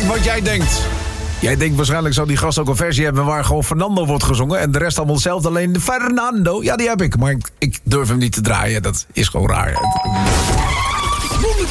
denk wat jij denkt. Jij denkt waarschijnlijk zou die gast ook een versie hebben waar gewoon Fernando wordt gezongen en de rest allemaal hetzelfde, alleen de Fernando. Ja, die heb ik, maar ik durf hem niet te draaien. Dat is gewoon raar.